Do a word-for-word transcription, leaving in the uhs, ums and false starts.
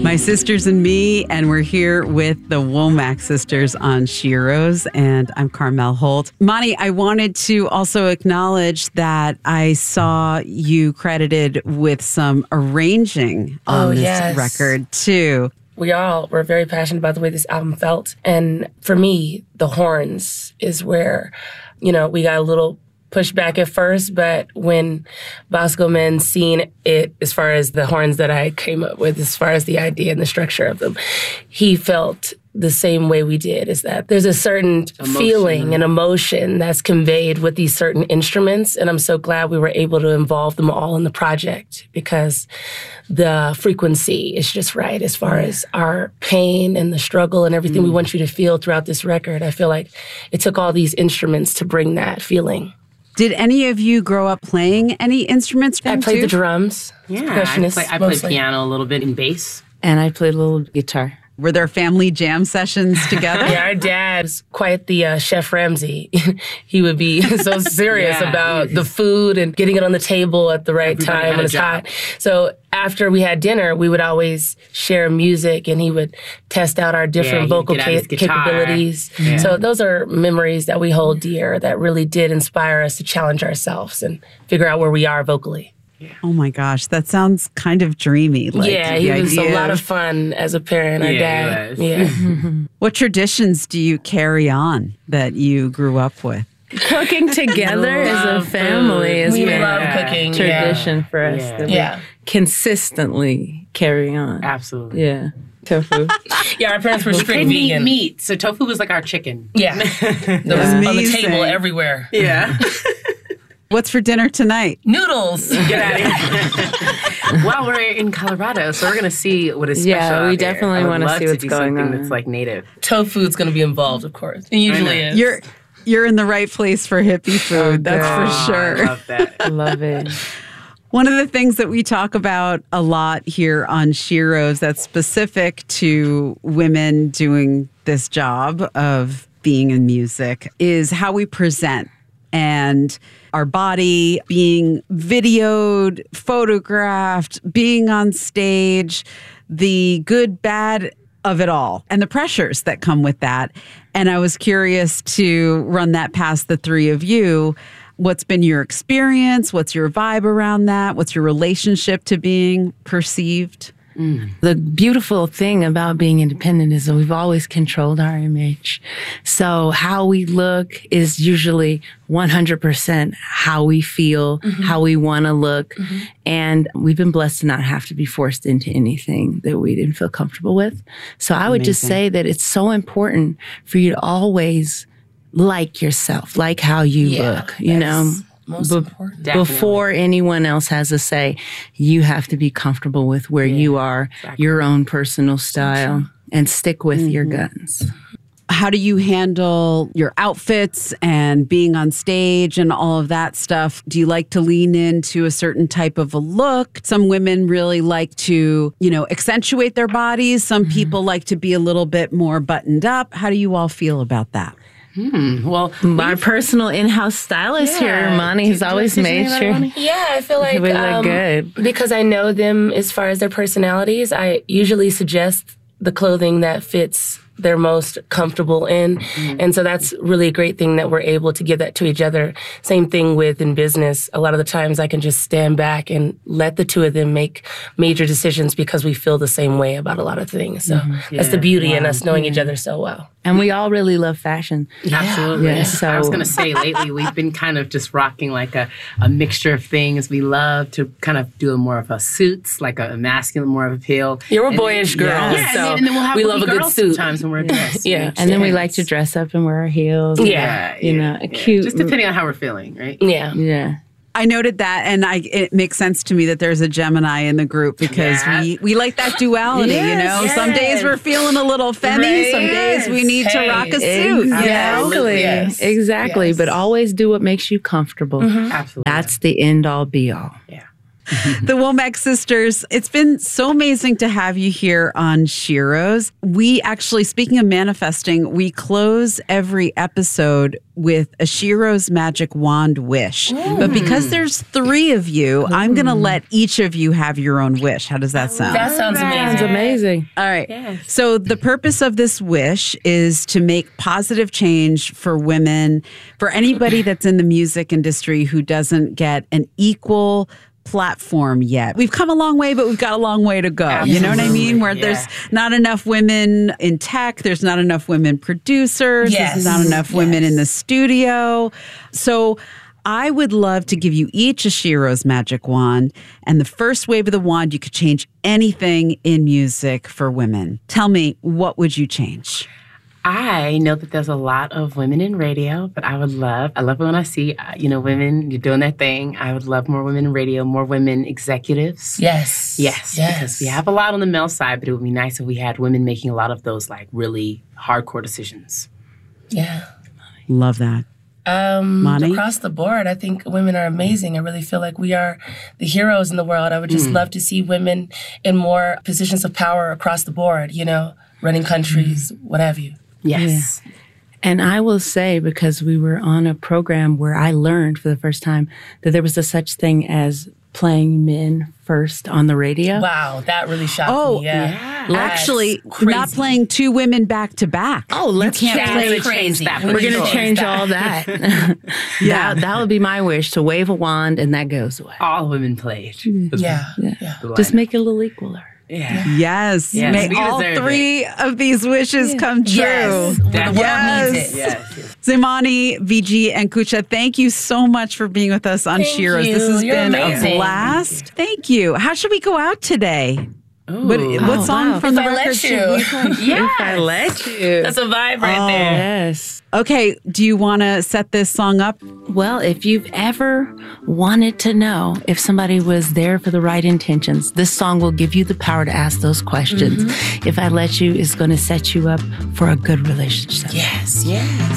My Sisters and Me, and we're here with the Womack sisters on Sheroes, and I'm Carmel Holt. Monty, I wanted to also acknowledge that I saw you credited with some arranging on oh, this yes. record, too. We all were very passionate about the way this album felt. And for me, the horns is where, you know, we got a little pushback at first, but when Bosco Men seen it, as far as the horns that I came up with, as far as the idea and the structure of them, he felt the same way we did, is that there's a certain emotion. feeling and emotion that's conveyed with these certain instruments. And I'm so glad we were able to involve them all in the project, because the frequency is just right as far as our pain and the struggle and everything mm. we want you to feel throughout this record. I feel like it took all these instruments to bring that feeling. Did any of you grow up playing any instruments? I played too? the drums. Yeah, I, play, I played piano a little bit and bass. And I played a little guitar. Were there family jam sessions together? Yeah, our dad was quite the uh, Chef Ramsay. He would be so serious yeah, about the food and getting it on the table at the right Everybody time when it's hot. So after we had dinner, we would always share music, and he would test out our different yeah, vocal ca- capabilities. Yeah. So those are memories that we hold dear that really did inspire us to challenge ourselves and figure out where we are vocally. Yeah. Oh my gosh, that sounds kind of dreamy. Like, yeah, he was a lot of fun as a parent. Our yeah, dad. Yeah. What traditions do you carry on that you grew up with? Cooking together as a family is we been love a cooking. tradition yeah. for us Yeah. that yeah. we consistently carry on. Absolutely. Yeah. Tofu. Yeah, our parents were we strict couldn't vegan. eat meat, so tofu was like our chicken. Yeah. That was on the table everywhere. Yeah. What's for dinner tonight? Noodles. Get out of here. Well, we're in Colorado, so we're going to see what is special. Yeah, we definitely want to see what's do going on. That's like native. Tofu's going to be involved, of course. It usually is. You're you're in the right place for hippie food. Oh, that's God. for sure. I love that. Love it. One of the things that we talk about a lot here on Sheroes that's specific to women doing this job of being in music is how we present. And our body being videoed, photographed, being on stage, the good, bad of it all, and the pressures that come with that. And I was curious to run that past the three of you. What's been your experience? What's your vibe around that? What's your relationship to being perceived? Mm. The beautiful thing about being independent is that we've always controlled our image. So how we look is usually one hundred percent how we feel, mm-hmm. how we want to look. Mm-hmm. And we've been blessed to not have to be forced into anything that we didn't feel comfortable with. So I would Amazing. just say that it's so important for you to always like yourself, like how you yeah, look, you know. Most Be- important. Before anyone else has a say, you have to be comfortable with where yeah, you are, exactly. your own personal style, so and stick with mm-hmm. your guns. How do you handle your outfits and being on stage and all of that stuff? Do you like to lean into a certain type of a look? Some women really like to, you know, accentuate their bodies. Some mm-hmm. people like to be a little bit more buttoned up. How do you all feel about that? Hmm. Well, my personal in-house stylist yeah. here, Monty, has always made sure. Yeah, I feel like we um, look good because I know them as far as their personalities. I usually suggest the clothing that fits they're most comfortable in. Mm-hmm. And so that's really a great thing that we're able to give that to each other. Same thing with in business. A lot of the times I can just stand back and let the two of them make major decisions because we feel the same way about a lot of things. So mm-hmm. yeah. that's the beauty wow. in us knowing mm-hmm. each other so well. And we all really love fashion. Yeah. Absolutely. Yeah, so. I was going to say lately we've been kind of just rocking like a, a mixture of things. We love to kind of do more of a suits, like a masculine, more of appeal. You're a and boyish then, girl. Yeah, yeah so and, then, and then we'll have we love a good suit. Sometimes when we're dressed. yeah. And then we like to dress up and wear our heels. Yeah. yeah you know, yeah. a cute. Just depending on how we're feeling, right? Yeah. Yeah. I noted that, and I, it makes sense to me that there's a Gemini in the group because yeah. we, we like that duality, yes, you know? Yes. Some days we're feeling a little femmy, right. some days we need hey. to rock a suit, exactly. you know? Yes. Exactly, yes. But always do what makes you comfortable. Mm-hmm. Absolutely. That's the end all be all. Yeah. the Womack sisters. It's been so amazing to have you here on Sheroes. We actually, speaking of manifesting, we close every episode with a Sheroes magic wand wish. Mm. But because there's three of you, mm. I'm going to let each of you have your own wish. How does that sound? That sounds amazing. Sounds amazing. All right. Yes. So the purpose of this wish is to make positive change for women, for anybody that's in the music industry who doesn't get an equal platform yet. We've come a long way, but we've got a long way to go. Absolutely. You know what I mean? Where Yeah. there's not enough women in tech, there's not enough women producers, Yes. there's not enough Yes. women in the studio. So I would love to give you each a Sheroes magic wand, and the first wave of the wand, you could change anything in music for women. Tell me, what would you change? I know that there's a lot of women in radio, but I would love, I love it when I see, uh, you know, women doing their thing. I would love more women in radio, more women executives. Yes. Yes, Yes. because we have a lot on the male side, but it would be nice if we had women making a lot of those like really hardcore decisions. Yeah. Love that. Um, Monty? across the board, I think women are amazing. I really feel like we are the heroes in the world. I would just Mm. love to see women in more positions of power across the board, you know, running countries, what have you. Yes. Yeah. And I will say, because we were on a program where I learned for the first time that there was a such thing as playing men first on the radio. Wow, that really shocked Oh, me. Yeah. yeah. Actually, That's crazy. not playing two women back to back. Oh, let's can't change- play That's change crazy. that. We We're need going to to change that. all that. Yeah. that. That would be my wish, to wave a wand and that goes away. All women played. Yeah. Yeah. Yeah. Just make it a little equaler. Yeah. Yes. Yes, May we all deserve three of these wishes come true. Yes. The world Yes. needs it. Yes. Zimani, V G, and Kucha, thank you so much for being with us on Thank Sheroes. you. This has You're been amazing. a blast. Thank you. How should we go out today? What, Ooh. what Oh, song wow. from If the I let record should you. we play? Yes. If I let you. That's a vibe right Oh. there. Yes. Okay, do you want to set this song up? Well, if you've ever wanted to know if somebody was there for the right intentions, this song will give you the power to ask those questions. If I Let You is going to set you up for a good relationship. Yes. Yes.